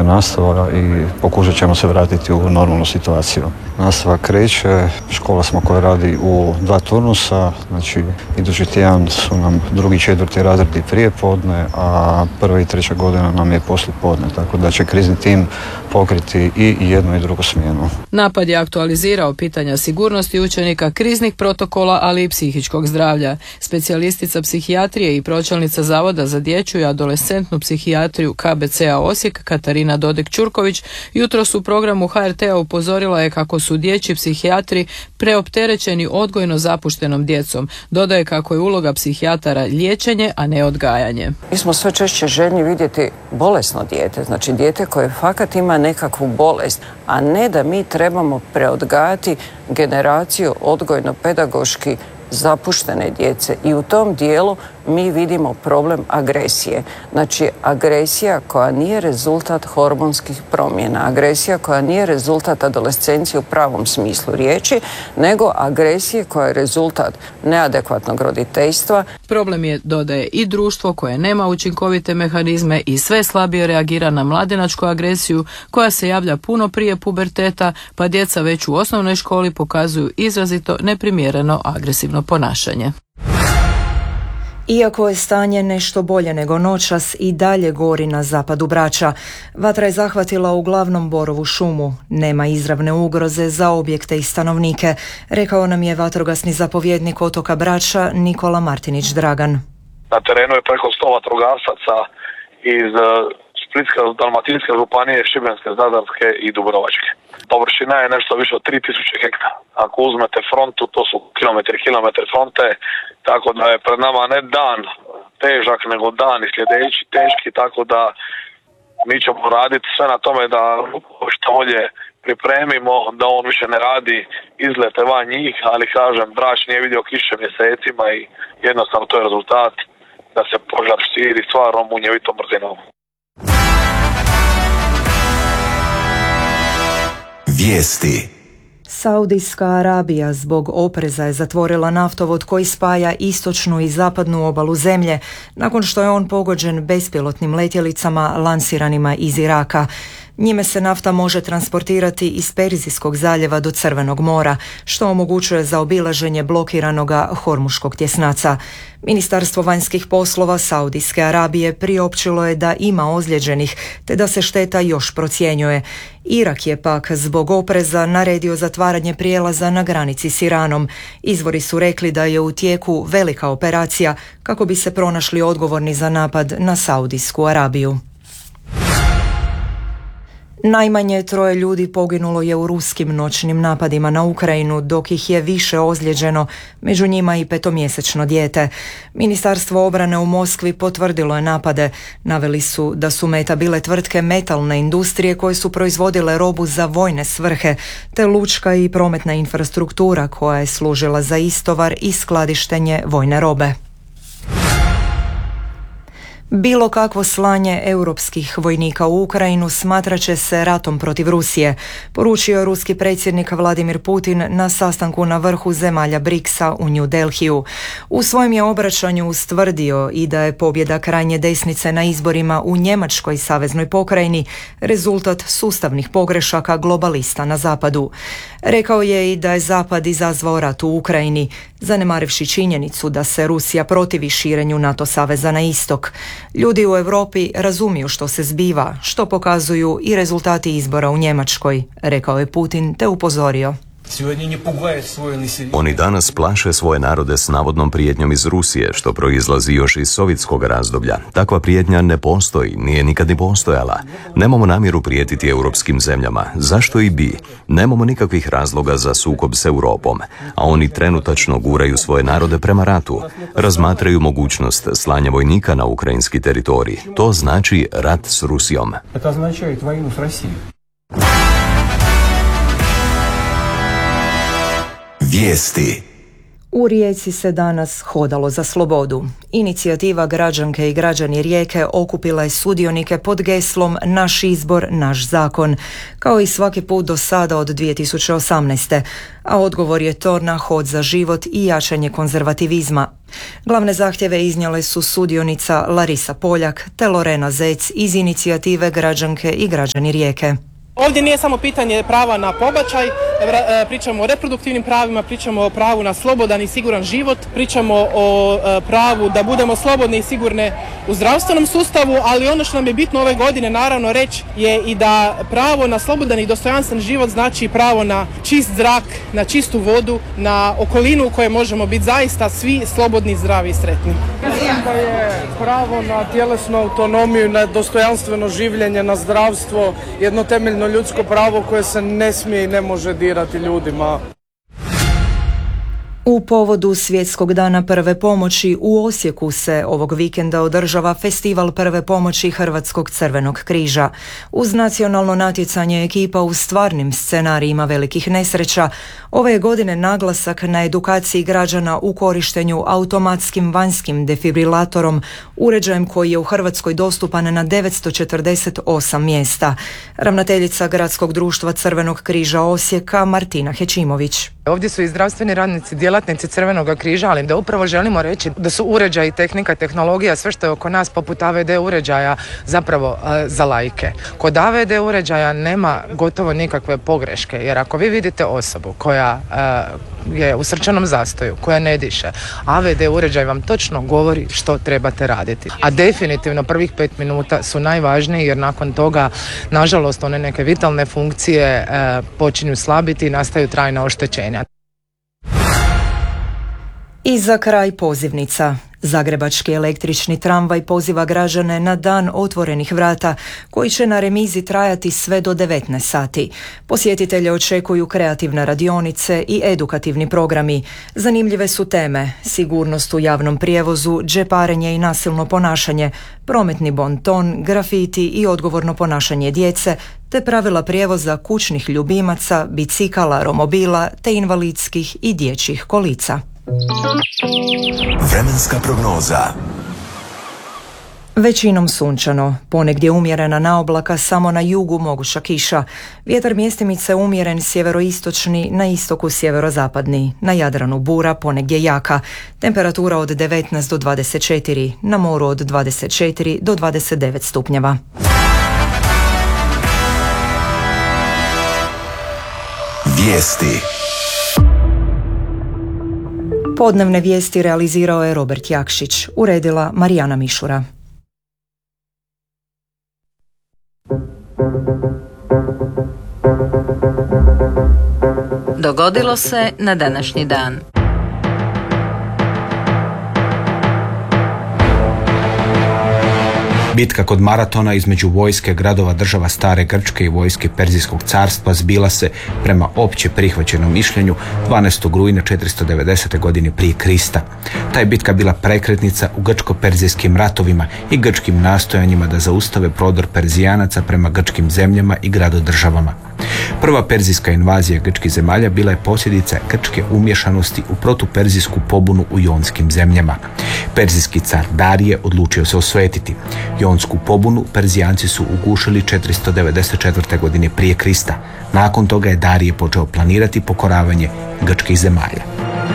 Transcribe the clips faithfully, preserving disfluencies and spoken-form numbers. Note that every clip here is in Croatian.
kreće nastava i pokušat ćemo se vratiti u normalnu situaciju. Nastava kreće, škola smo koja radi u dva turnusa, znači idući tjedan su nam drugi i četvrti razredi prije podne, a prva i treća godina nam je poslije podne, tako da će krizni tim pokriti i jednu i drugu smjenu. Napad je aktualizirao pitanja sigurnosti učenika, kriznih protokola, ali i psihičkog zdravlja. Specijalistica psihijatrije i pročelnica Zavoda za dječju i adolescentnu psihijatriju K B C-a Osijek, Katarina Dodik-Ćurković, jutros u programu H R T-a upozorila je kako su dječji psihijatri preopterećeni odgojno zapuštenom djecom. Dodaje kako je uloga psihijatara liječenje, a ne odgajanje. Mi smo sve češće željni vidjeti bolesno dijete, znači dijete koje fakat ima nekakvu bolest, a ne da mi trebamo preodgajati generaciju odgojno-pedagoški zapuštene djece i u tom dijelu mi vidimo problem agresije. Znači agresija koja nije rezultat hormonskih promjena, agresija koja nije rezultat adolescencije u pravom smislu riječi, nego agresije koja je rezultat neadekvatnog roditeljstva. Problem je, dodaje, i društvo koje nema učinkovite mehanizme i sve slabije reagira na mladenačku agresiju koja se javlja puno prije puberteta, pa djeca već u osnovnoj školi pokazuju izrazito neprimjereno agresivno ponašanje. Iako je stanje nešto bolje nego noćas, i dalje gori na zapadu Brača. Vatra je zahvatila uglavnom borovu šumu. Nema izravne ugroze za objekte i stanovnike, rekao nam je vatrogasni zapovjednik otoka Brača Nikola Martinić Dragan. Na terenu je preko sto vatrogasaca iz Splitske, Dalmatinske županije, Šibenske, Zadarske i Dubrovačke. Površina je nešto više od tri tisuće hektara. Ako uzmete frontu, to su kilometri, kilometri fronte, tako da je pred nama ne dan težak, nego dan i sljedeći teški, tako da mi ćemo raditi sve na tome da što bolje pripremimo, da on više ne radi izlete van njih, ali kažem, Brač nije vidio kiše mjesecima i jednostavno to je rezultat da se požar širi stvarno munjevitom brzinom. Vijesti. Saudijska Arabija zbog opreza je zatvorila naftovod koji spaja istočnu i zapadnu obalu zemlje nakon što je on pogođen bespilotnim letjelicama lansiranima iz Iraka. Njime se nafta može transportirati iz Perzijskog zaljeva do Crvenog mora, što omogućuje zaobilaženje blokiranoga Hormuškog tjesnaca. Ministarstvo vanjskih poslova Saudijske Arabije priopćilo je da ima ozlijeđenih, te da se šteta još procjenjuje. Irak je pak zbog opreza naredio zatvaranje prijelaza na granici s Iranom. Izvori su rekli da je u tijeku velika operacija kako bi se pronašli odgovorni za napad na Saudijsku Arabiju. Najmanje troje ljudi poginulo je u ruskim noćnim napadima na Ukrajinu, dok ih je više ozlijeđeno, među njima i petomjesečno dijete. Ministarstvo obrane u Moskvi potvrdilo je napade. Naveli su da su meta bile tvrtke metalne industrije koje su proizvodile robu za vojne svrhe, te lučka i prometna infrastruktura koja je služila za istovar i skladištenje vojne robe. Bilo kakvo slanje europskih vojnika u Ukrajinu smatrat će se ratom protiv Rusije, poručio je ruski predsjednik Vladimir Putin na sastanku na vrhu zemalja briksa u New Delhiju. U svojem je obraćanju ustvrdio i da je pobjeda krajnje desnice na izborima u Njemačkoj saveznoj pokrajini rezultat sustavnih pogrešaka globalista na zapadu. Rekao je i da je zapad izazvao rat u Ukrajini, zanemarivši činjenicu da se Rusija protivi širenju NATO saveza na istok. Ljudi u Europi razumiju što se zbiva, što pokazuju i rezultati izbora u Njemačkoj, rekao je Putin te upozorio. Oni danas plaše svoje narode s navodnom prijetnjom iz Rusije, što proizlazi još iz sovjetskog razdoblja. Takva prijetnja ne postoji, nije nikad ni postojala. Nemamo namjeru prijetiti europskim zemljama. Zašto i bi? Nemamo nikakvih razloga za sukob s Europom, a oni trenutačno guraju svoje narode prema ratu. Razmatraju mogućnost slanja vojnika na ukrajinski teritorij. To znači rat s Rusijom. Vijesti. U Rijeci se danas hodalo za slobodu. Inicijativa Građanke i građani Rijeke okupila je sudionike pod geslom Naš izbor, naš zakon, kao i svaki put do sada od dvije tisuće osamnaeste. A odgovor je to na hod za život i jačanje konzervativizma. Glavne zahtjeve iznijele su sudionica Larisa Poljak te Lorena Zec iz inicijative Građanke i građani Rijeke. Ovdje nije samo pitanje prava na pobačaj, pričamo o reproduktivnim pravima, pričamo o pravu na slobodan i siguran život, pričamo o pravu da budemo slobodne i sigurne u zdravstvenom sustavu, ali ono što nam je bitno ove godine naravno reći je i da pravo na slobodan i dostojanstven život znači pravo na čist zrak, na čistu vodu, na okolinu u kojoj možemo biti zaista svi slobodni, zdravi i sretni. Mislim da je pravo na tjelesnu autonomiju, na dostojanstveno življenje, na zdravstvo jedno temeljno ljudsko pravo koje se ne smije i ne može dirati ljudima. U povodu Svjetskog dana prve pomoći u Osijeku se ovog vikenda održava festival prve pomoći Hrvatskog crvenog križa. Uz nacionalno natjecanje ekipa u stvarnim scenarijima velikih nesreća, ove je godine naglasak na edukaciji građana u korištenju automatskim vanjskim defibrilatorom, uređajem koji je u Hrvatskoj dostupan na devetsto četrdeset osam mjesta. Ravnateljica Gradskog društva Crvenog križa Osijeka Martina Hećimović. Ovdje su i zdravstveni radnici, djelatnici Crvenog križa, ali da upravo želimo reći da su uređaji, tehnika, tehnologija, sve što je oko nas poput A V D uređaja zapravo e, za laike. Kod A V D uređaja nema gotovo nikakve pogreške, jer ako vi vidite osobu koja e, je u srčanom zastoju, koja ne diše, A V D uređaj vam točno govori što trebate raditi. A definitivno prvih pet minuta su najvažniji, jer nakon toga, nažalost, one neke vitalne funkcije e, počinju slabiti i nastaju trajna oštećenja. I za kraj pozivnica. Zagrebački električni tramvaj poziva građane na dan otvorenih vrata koji će na remizi trajati sve do devetnaest sati. Posjetitelje očekuju kreativne radionice i edukativni programi. Zanimljive su teme: sigurnost u javnom prijevozu, džeparenje i nasilno ponašanje, prometni bonton, grafiti i odgovorno ponašanje djece, te pravila prijevoza kućnih ljubimaca, bicikala, romobila te invalidskih i dječjih kolica. Vremenska prognoza. Većinom sunčano, ponegdje umjerena naoblaka, samo na jugu moguća kiša. Vjetar mjestimice umjeren sjeveroistočni, na istoku sjeverozapadni. Na Jadranu bura, ponegdje jaka. Temperatura od devetnaest do dvadeset četiri, na moru od dvadeset četiri do dvadeset devet stupnjeva. Vijesti. Podnevne vijesti realizirao je Robert Jakšić, uredila Marijana Mišura. Dogodilo se na današnji dan. Bitka kod Maratona između vojske gradova država Stare Grčke i vojske Perzijskog carstva zbila se, prema opće prihvaćenom mišljenju, dvanaestog rujna četiristo devedesete. godine prije Krista. Ta je bitka bila prekretnica u grčko-perzijskim ratovima i grčkim nastojanjima da zaustave prodor Perzijanaca prema grčkim zemljama i gradodržavama. Prva perzijska invazija grčkih zemalja bila je posljedica grčke umješanosti u protuperzijsku pobunu u jonskim zemljama. Perzijski car Darije odlučio se osvetiti. Jonsku pobunu Perzijanci su ugušili četiristo devedeset četvrte. godine prije Krista. Nakon toga je Darije počeo planirati pokoravanje grčkih zemalja.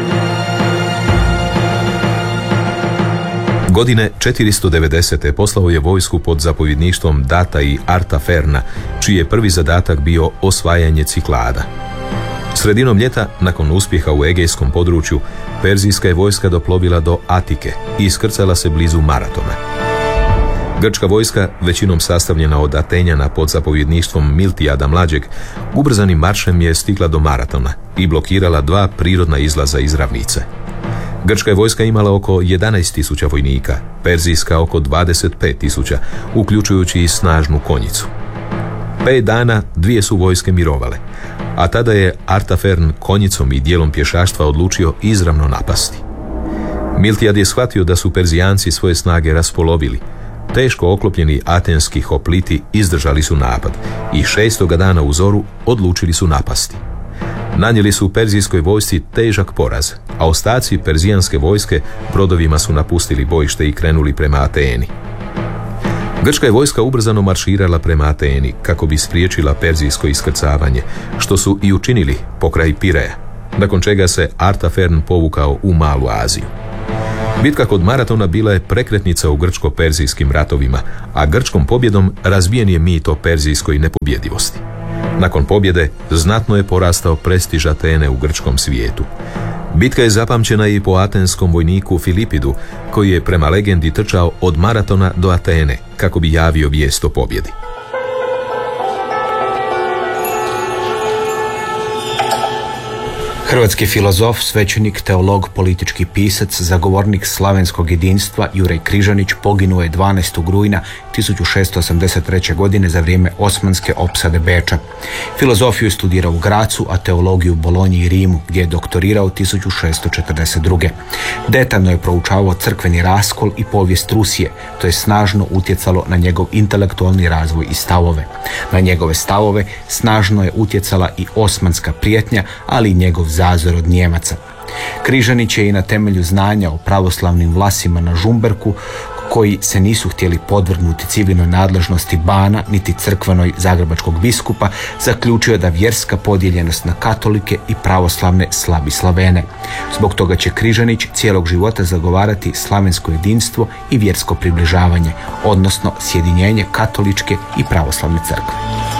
Godine četiristo devedesete. poslao je vojsku pod zapovjedništvom Data i Artaferna, čiji je prvi zadatak bio osvajanje Ciklada. Sredinom ljeta, nakon uspjeha u Egejskom području, perzijska je vojska doplovila do Atike i iskrcala se blizu Maratona. Grčka vojska, većinom sastavljena od Atenjana pod zapovjedništvom Miltijada mlađeg, ubrzanim maršem je stigla do Maratona i blokirala dva prirodna izlaza iz ravnice. Grčka je vojska imala oko jedanaest tisuća vojnika, perzijska oko dvadeset pet tisuća, uključujući i snažnu konjicu. Pet dana dvije su vojske mirovale, a tada je Artafern konjicom i dijelom pješaštva odlučio izravno napasti. Miltijad je shvatio da su Perzijanci svoje snage raspolovili. Teško oklopljeni atenski hopliti izdržali su napad i šestoga dana u zoru odlučili su napasti. Nanijeli su perzijskoj vojsci težak poraz, a ostaci perzijanske vojske brodovima su napustili bojište i krenuli prema Ateni. Grčka je vojska ubrzano marširala prema Ateni kako bi spriječila perzijsko iskrcavanje, što su i učinili pokraj Pireja, nakon čega se Artafern povukao u Malu Aziju. Bitka kod Maratona bila je prekretnica u grčko-perzijskim ratovima, a grčkom pobjedom razbijen je mit o perzijskoj nepobjedivosti. Nakon pobjede znatno je porastao prestiž Atene u grčkom svijetu. Bitka je zapamćena i po atenskom vojniku Filipidu, koji je prema legendi trčao od Maratona do Atene kako bi javio vijest o pobjedi. Hrvatski filozof, svećenik, teolog, politički pisac, zagovornik slavenskog jedinstva Juraj Križanić poginuo je dvanaestog rujna tisuću šesto osamdeset treće. godine za vrijeme osmanske opsade Beča. Filozofiju je studirao u Gracu, a teologiju u Bolonji i Rimu, gdje je doktorirao tisuću šesto četrdeset druge. Detaljno je proučavao crkveni raskol i povijest Rusije, to je snažno utjecalo na njegov intelektualni razvoj i stavove. Na njegove stavove snažno je utjecala i osmanska prijetnja, ali i njegov zazor od Njemaca. Križanić je i na temelju znanja o pravoslavnim vlasima na Žumberku, koji se nisu htjeli podvrgnuti civilnoj nadležnosti bana niti crkvenoj zagrebačkog biskupa, zaključio da vjerska podijeljenost na katolike i pravoslavne slabi Slavene. Zbog toga će Križanić cijelog života zagovarati slavensko jedinstvo i vjersko približavanje, odnosno sjedinjenje katoličke i pravoslavne crkve.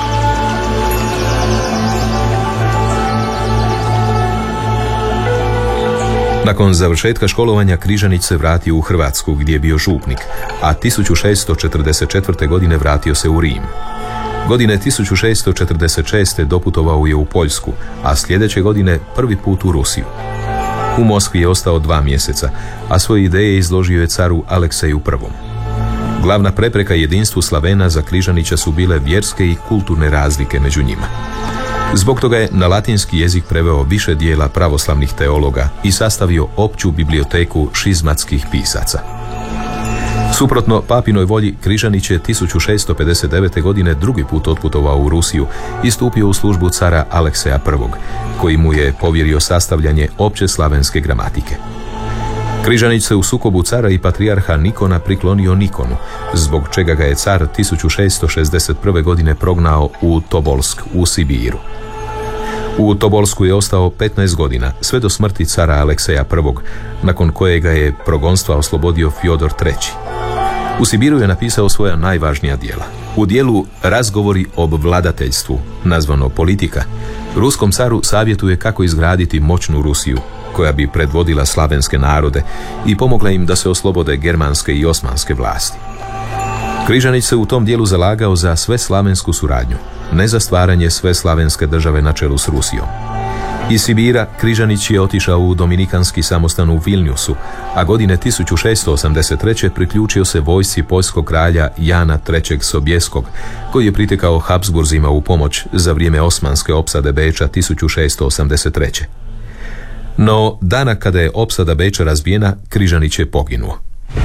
Nakon završetka školovanja Križanić se vratio u Hrvatsku gdje je bio župnik, a tisuću šesto četrdeset četvrte. godine vratio se u Rim. Godine tisuću šesto četrdeset šeste. doputovao je u Poljsku, a sljedeće godine prvi put u Rusiju. U Moskvi je ostao dva mjeseca, a svoje ideje izložio je caru Alekseju prvom. Glavna prepreka jedinstvu Slavena za Križanića su bile vjerske i kulturne razlike među njima. Zbog toga je na latinski jezik preveo više dijela pravoslavnih teologa i sastavio opću biblioteku šizmatskih pisaca. Suprotno papinoj volji, Križanić je tisuću šesto pedeset devete. godine drugi put otputovao u Rusiju i stupio u službu cara Alekseja prvog, koji mu je povjerio sastavljanje opće slavenske gramatike. Križanić se u sukobu cara i patrijarha Nikona priklonio Nikonu, zbog čega ga je car tisuću šesto šezdeset prve. godine prognao u Tobolsk u Sibiru. U Tobolsku je ostao petnaest godina, sve do smrti cara Alekseja prvog, nakon kojega je progonstva oslobodio Fjodor treći. U Sibiru je napisao svoja najvažnija djela. U dijelu Razgovori o vladateljstvu, nazvano Politika, ruskom caru savjetuje kako izgraditi moćnu Rusiju, koja bi predvodila slavenske narode i pomogla im da se oslobode germanske i osmanske vlasti. Križanić se u tom dijelu zalagao za sveslavensku suradnju, ne za stvaranje sveslavenske države na čelu s Rusijom. Iz Sibira Križanić je otišao u dominikanski samostan u Vilniusu, a godine tisuću šesto osamdeset treće. priključio se vojsci poljskog kralja Jana trećeg. Sobjeskog, koji je pritekao Habsburzima u pomoć za vrijeme osmanske opsade Beča tisuću šesto osamdeset treće. No, dana kada je opsada Beča razbijena, Križanić je poginuo.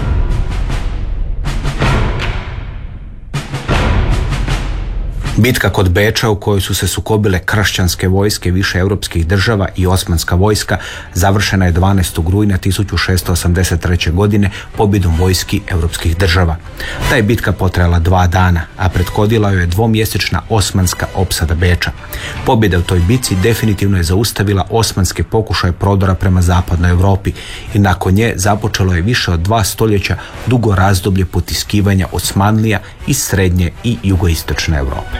Bitka kod Beča, u kojoj su se sukobile kršćanske vojske više europskih država i osmanska vojska, završena je dvanaestog rujna tisuću šesto osamdeset treće. godine pobjedom vojski europskih država. Ta je bitka potrajala dva dana, a prethodila joj je dvomjesečna osmanska opsada Beča. Pobjeda u toj bitci definitivno je zaustavila osmanske pokušaje prodora prema zapadnoj Europi i nakon nje započelo je više od dva stoljeća dugo razdoblje potiskivanja Osmanlija iz srednje i jugoistočne Europe.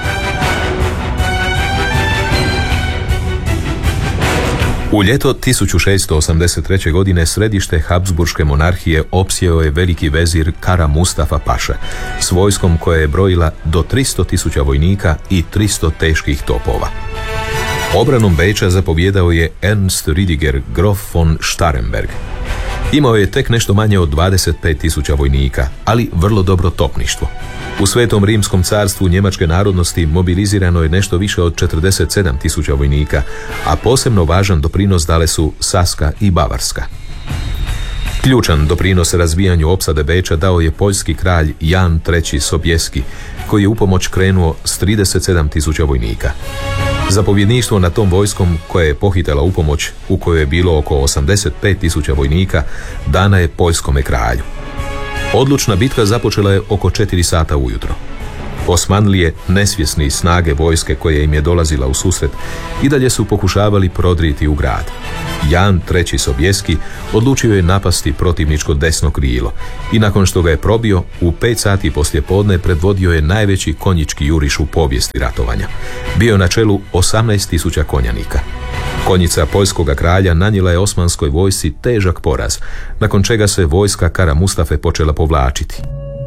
U ljeto tisuću šesto osamdeset treće. godine središte Habsburške monarhije opsjeo je veliki vezir Kara Mustafa Paša s vojskom koja je brojila do tristo tisuća vojnika i tristo teških topova. Obranom Beča zapovjedao je Ernst Rüdiger Grof von Staremberg. Imao je tek nešto manje od dvadeset pet tisuća vojnika, ali vrlo dobro topništvo. U Svetom Rimskom carstvu njemačke narodnosti mobilizirano je nešto više od četrdeset sedam tisuća vojnika, a posebno važan doprinos dale su Saska i Bavarska. Ključan doprinos razbijanju opsade Beča dao je poljski kralj Jan treći. Sobjeski, koji je u pomoć krenuo s trideset sedam tisuća vojnika. Zapovjedništvo nad tom vojskom, koja je pohitala u pomoć, u kojoj je bilo oko osamdeset pet tisuća vojnika, dana je poljskome kralju. Odlučna bitka započela je oko četiri sata ujutro. Osmanlije, nesvjesni snage vojske koje im je dolazila u susret, i dalje su pokušavali prodrijeti u grad. Jan treći Sobieski odlučio je napasti protivničko desno krilo i nakon što ga je probio, u pet sati poslijepodne predvodio je najveći konjički juriš u povijesti ratovanja. Bio na čelu osamnaest tisuća konjanika. Konjica poljskog kralja nanijela je osmanskoj vojsci težak poraz, nakon čega se vojska Kara Mustafe počela povlačiti.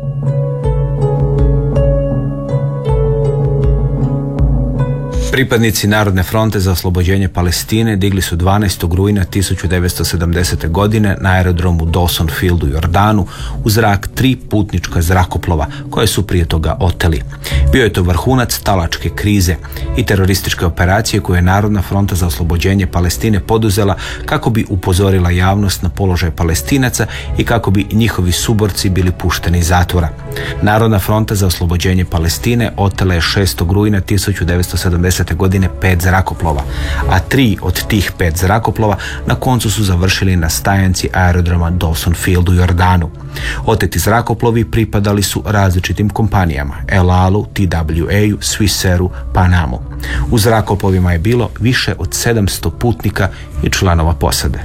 Pripadnici Narodne fronte za oslobođenje Palestine digli su dvanaestog rujna tisuću devetsto sedamdesete. godine na aerodromu Dawson Field u Jordanu u zrak tri putnička zrakoplova koje su prije toga oteli. Bio je to vrhunac talačke krize i terorističke operacije koje je Narodna fronta za oslobođenje Palestine poduzela kako bi upozorila javnost na položaj Palestinaca i kako bi njihovi suborci bili pušteni iz zatvora. Narodna fronta za oslobođenje Palestine otela je šestog rujna tisuću devetsto sedamdesete. godine pet zrakoplova, a tri od tih pet zrakoplova na koncu su završili na stajanci aerodroma Dawson Field u Jordanu. Oteti zrakoplovi pripadali su različitim kompanijama: El Alu, T W A-u, Swissair-u, Panamu. U zrakoplovima je bilo više od sedamsto putnika i članova posade.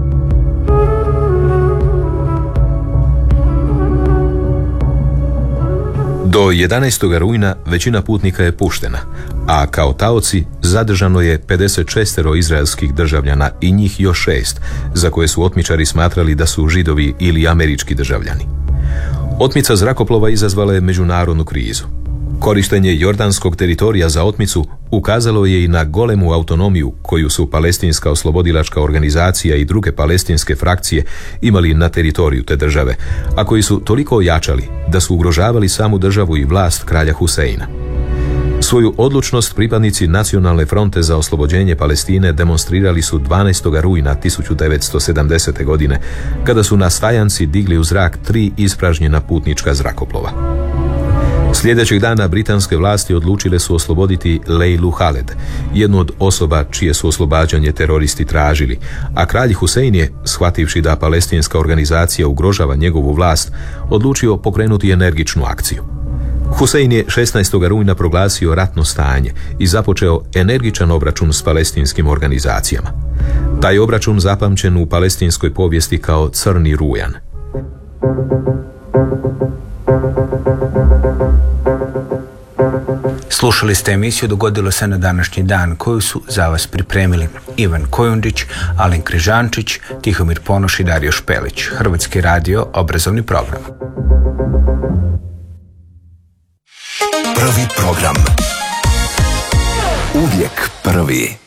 Do jedanaestog rujna većina putnika je puštena, a kao taoci zadržano je pedeset šest izraelskih državljana i njih još šest, za koje su otmičari smatrali da su Židovi ili američki državljani. Otmica zrakoplova izazvala je međunarodnu krizu. Korištenje jordanskog teritorija za otmicu ukazalo je i na golemu autonomiju koju su Palestinska oslobodilačka organizacija i druge palestinske frakcije imali na teritoriju te države, a koji su toliko ojačali da su ugrožavali samu državu i vlast kralja Huseina. Svoju odlučnost pripadnici Nacionalne fronte za oslobođenje Palestine demonstrirali su dvanaestog rujna tisuću devetsto sedamdesete. godine, kada su na stajanci digli u zrak tri ispražnjena putnička zrakoplova. Sljedećeg dana britanske vlasti odlučile su osloboditi Leilu Haled, jednu od osoba čije su oslobađanje teroristi tražili, a kralj Husein je, shvativši da palestinska organizacija ugrožava njegovu vlast, odlučio pokrenuti energičnu akciju. Husein je šesnaestog rujna proglasio ratno stanje i započeo energičan obračun s palestinskim organizacijama. Taj obračun zapamćen u palestinskoj povijesti kao Crni rujan. Slušali ste emisiju Dogodilo se na današnji dan, koju su za vas pripremili Ivan Kojundić, Alen Križančić, Tihomir Ponoš i Dario Špelić. Hrvatski radio, obrazovni program. Prvi program. Uvijek prvi.